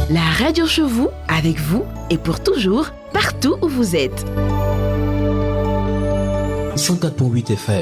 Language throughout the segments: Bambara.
La radio chez vous, avec vous et pour toujours, partout où vous êtes. 104.8 FM.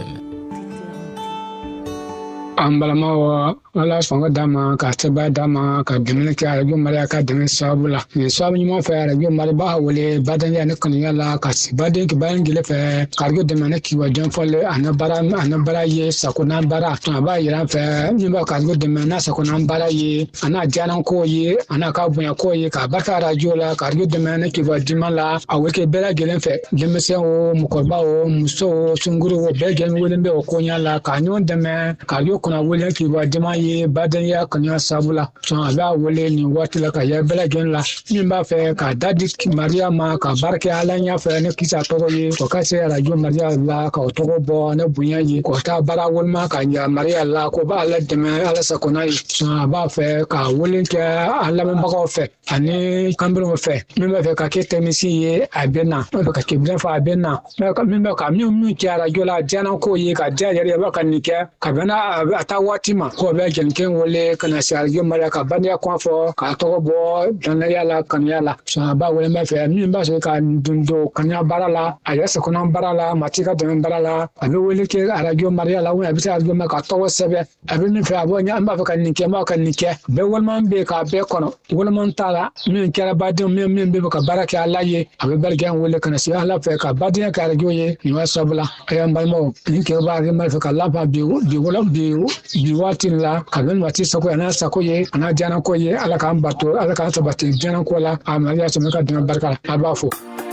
Ambalama wala songa dama ka teba dama ka demene ka radio maria ka demene sabula ni sabu nyimo fa radio maria ba wole badan ya ne kan yala ka si baden ki bayan gile fa ka radio demene ki wa jan folle anabara ye sakuna bara to ba yira fa ni ba ka radio demene sakuna bara ye ana janan ko ye ana ka bunya ko ye ka barka radio la ka radio demene ki wa dimala aweke bela gele fa demese o mukorba o muso sunguru o be gele wole be o ko nyala ka nyon demene ka radio kuna wole ki wa dima ye badan ya kanya sabula so ala wole ni watila ka ya bela gen la nimba fe ka dadi maria ma ka barke ala nya fe ne kisa togo ye ko ka se radio maria la ka togo bo ne bunya ye ko ta bara wol ma ka ya maria la ko ba ala deme ala sakona ye so ba fe ka wole ke ala me ba ko fe ani kambro fe nimba fe ka ke temisi ye abena ba ka ke bla fa abena ka nimba ka mi ki radio la jana ko ye ka ja ya ba kan ni ke ka bana ata watima ko be ken wole kana sarjo mara ka banya ko fo ka to bo dan yala kan yala so ba wole ma fe mi ba so ka dundo kanya barala ayasa kono barala matika den barala abi wole ke arajo maria la wona bisa arjo ma ka to sebe abi mi fe abonya amba fa kan nike ma kan nike be wol man be ka be kono wol man tala mi kera badin mi be ka baraka alaye abi bargan wole kana si ala fe ka badin ka arajo ye ni wasabla ayam balmo ni ke ba ri ma fe ka la ba bi wala bi watin la kabel wati sako ana sako ye ana jana ko ye ala kan bato ala kan sabati jana ko la amaliya so ka dina barka abafo